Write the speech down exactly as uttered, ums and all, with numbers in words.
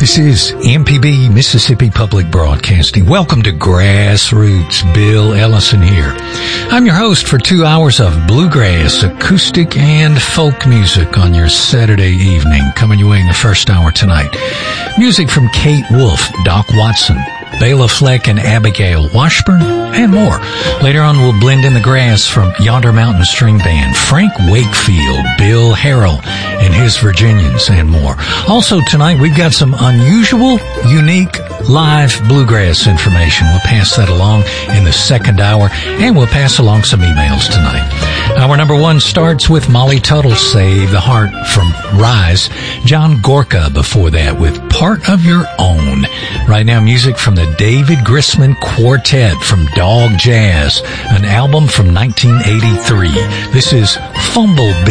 This is M P B, Mississippi Public Broadcasting. Welcome to Grassroots. Bill Ellison here. I'm your host for two hours of bluegrass, acoustic, and folk music on your Saturday evening. Coming your way in the first hour tonight. Music from Kate Wolf, Doc Watson, Bela Fleck and Abigail Washburn, and more. Later on, we'll blend in the grass from Yonder Mountain String Band, Frank Wakefield, Bill Harrell and his Virginians, and more. Also tonight, we've got some unusual, unique, live bluegrass information. We'll pass that along in the second hour, and we'll pass along some emails tonight. Hour number one starts with Molly Tuttle, Save the Heart from Rise. John Gorka before that with Part of Your Own. Right now, music from the David Grisman Quartet from Dog Jazz, an album from nineteen eighty-three. This is Fumble Bit.